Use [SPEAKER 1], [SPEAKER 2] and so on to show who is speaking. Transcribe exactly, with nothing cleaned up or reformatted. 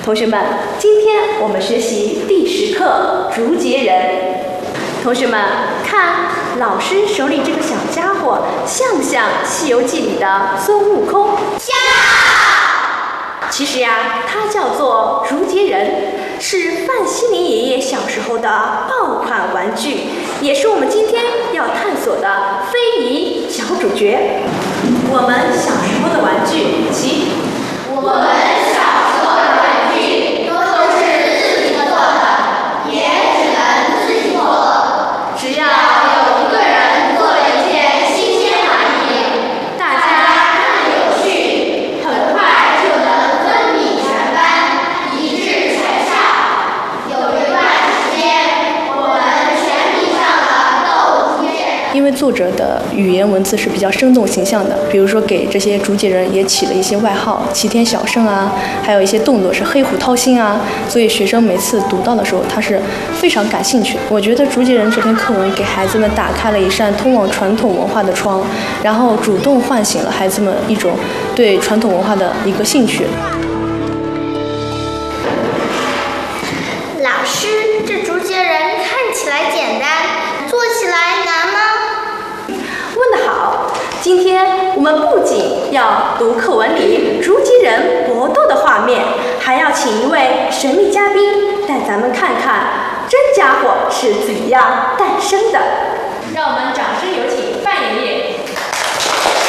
[SPEAKER 1] 同学们，今天我们学习第十课竹节人。同学们，看老师手里这个小家伙，像不像《西游记》里的孙悟空？
[SPEAKER 2] 像。
[SPEAKER 1] 其实呀，它叫做竹节人，是范希林爷爷小时候的爆款玩具，也是我们今天要探索的非遗小主角。我们小时候的玩具，其
[SPEAKER 2] 我们小时候的玩具都是自己做的，也只能自己做。
[SPEAKER 1] 只要有一个人做了一件新鲜玩意，大家看有趣，很快就能分米全班，一致全上。有一段时间，我们全迷上了斗竹节。
[SPEAKER 3] 因为作者的语言文字是比较生动形象的，比如说给这些竹节人也起了一些外号，齐天小圣啊，还有一些动作是黑虎掏心啊，所以学生每次读到的时候，他是非常感兴趣。我觉得竹节人这篇课文给孩子们打开了一扇通往传统文化的窗，然后主动唤醒了孩子们一种对传统文化的一个兴趣。
[SPEAKER 2] 老师，这竹节人看起来简单，做起来难吗？
[SPEAKER 1] 问得好！今天我们不仅要读课文里竹节人搏斗的画面，还要请一位神秘嘉宾带咱们看看真家伙是怎样诞生的。让我们掌声有请